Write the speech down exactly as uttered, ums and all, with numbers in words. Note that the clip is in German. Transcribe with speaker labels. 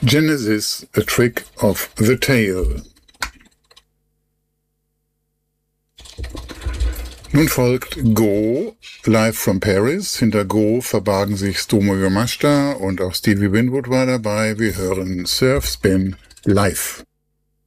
Speaker 1: Genesis, A Trick of the Tail. Nun folgt Go, live from Paris. Hinter Go verbargen sich Stomo Yamashita und auch Stevie Winwood war dabei. Wir hören Surf Spin live.